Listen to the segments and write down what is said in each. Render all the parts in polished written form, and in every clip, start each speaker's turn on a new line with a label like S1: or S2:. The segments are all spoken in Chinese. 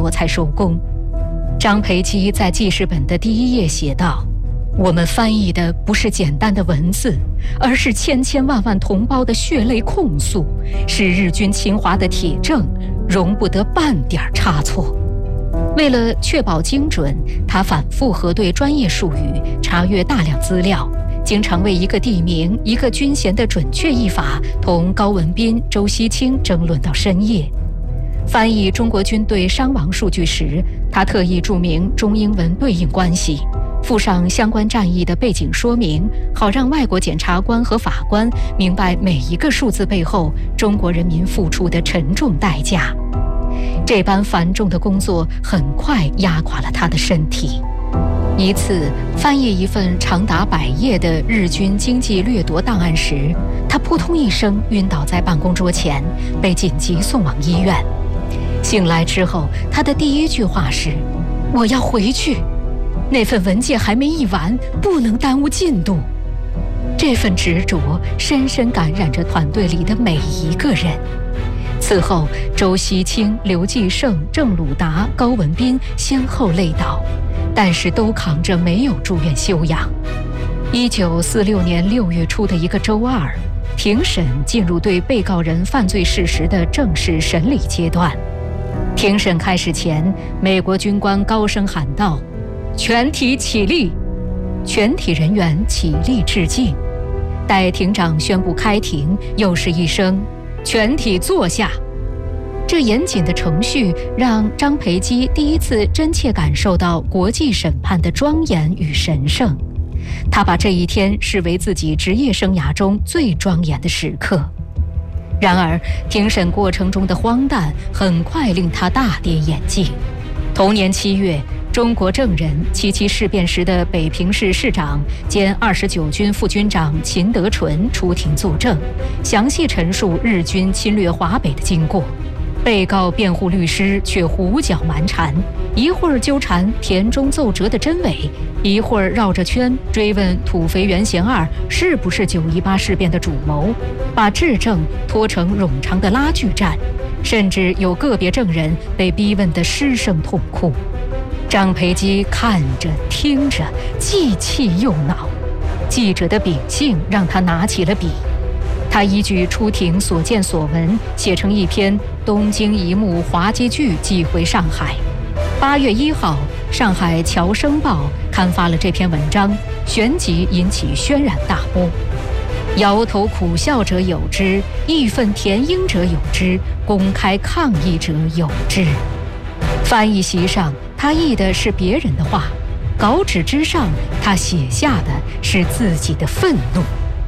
S1: 多才收工。张培基在记事本的第1页写道：我们翻译的不是简单的文字，而是千千万万同胞的血泪控诉，是日军侵华的铁证，容不得半点差错。为了确保精准，他反复核对专业术语，查阅大量资料，经常为一个地名、一个军衔的准确译法，同高文彬、周锡清争论到深夜。翻译中国军队伤亡数据时，他特意注明中英文对应关系，附上相关战役的背景说明，好让外国检察官和法官明白每一个数字背后中国人民付出的沉重代价。这般繁重的工作很快压垮了他的身体。一次翻译一份长达100页的日军经济掠夺档案时，他扑通一声晕倒在办公桌前，被紧急送往医院。醒来之后，他的第一句话是：我要回去，那份文件还没译完，不能耽误进度。这份执着深深感染着团队里的每一个人。此后，周锡清、刘继胜、郑鲁达、高文彬先后累倒，但是都扛着没有住院休养。1946年6月初的一个周二，庭审进入对被告人犯罪事实的正式审理阶段。庭审开始前，美国军官高声喊道：全体起立！全体人员起立致敬。待庭长宣布开庭，又是一声：全体坐下。这严谨的程序让张培基第一次真切感受到国际审判的庄严与神圣。他把这一天视为自己职业生涯中最庄严的时刻。然而，庭审过程中的荒诞很快令他大跌眼镜。同年7月，中国证人7.7事变时的北平市市长兼29军副军长秦德纯出庭作证，详细陈述日军侵略华北的经过。被告辩护律师却胡搅蛮缠，一会儿纠缠田中奏折的真伪，一会儿绕着圈追问土肥原贤二是不是9·18事变的主谋，把质证拖成冗长的拉锯战，甚至有个别证人被逼问得失声痛哭。张培基看着听着，既气又恼。记者的秉性让他拿起了笔，他依据出庭所见所闻，写成一篇《东京一幕滑稽剧》寄回上海。8月1号，上海《侨生报》刊发了这篇文章，旋即引起轩然大波。摇头苦笑者有之，义愤填膺者有之，公开抗议者有之。翻译席上，他译的是别人的话；稿纸之上，他写下的是自己的愤怒。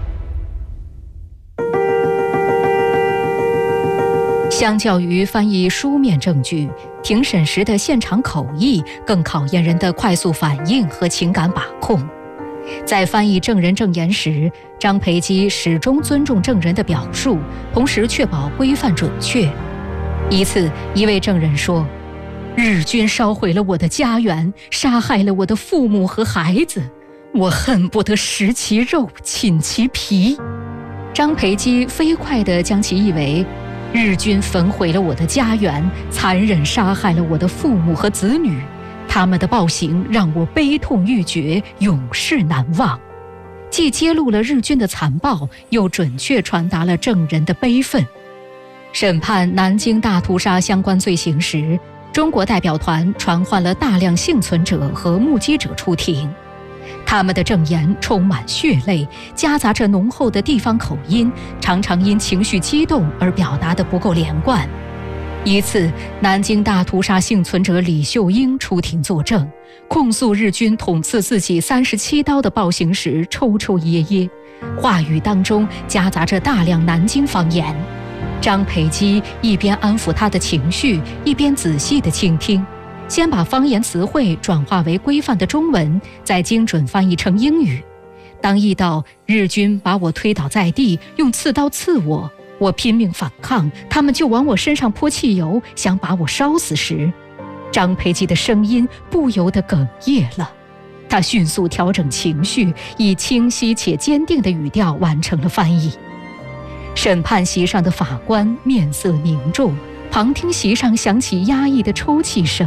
S1: 相较于翻译书面证据，庭审时的现场口译更考验人的快速反应和情感把控。在翻译证人证言时，张培基始终尊重证人的表述，同时确保规范准确。一次，一位证人说：日军烧毁了我的家园，杀害了我的父母和孩子，我恨不得食其肉，寝其皮。张培基飞快地将其译为：日军焚毁了我的家园，残忍杀害了我的父母和子女，他们的暴行让我悲痛欲绝，永世难忘。既揭露了日军的残暴，又准确传达了证人的悲愤。审判南京大屠杀相关罪行时，中国代表团传唤了大量幸存者和目击者出庭，他们的证言充满血泪，夹杂着浓厚的地方口音，常常因情绪激动而表达得不够连贯。一次，南京大屠杀幸存者李秀英出庭作证，控诉日军捅刺自己37刀的暴行时抽抽噎噎，话语当中夹杂着大量南京方言。张培基一边安抚他的情绪，一边仔细地倾听，先把方言词汇转化为规范的中文，再精准翻译成英语。当译到日军把我推倒在地，用刺刀刺我，我拼命反抗，他们就往我身上泼汽油，想把我烧死时，张培基的声音不由得哽咽了。他迅速调整情绪，以清晰且坚定的语调完成了翻译。审判席上的法官面色凝重，旁听席上响起压抑的抽泣声。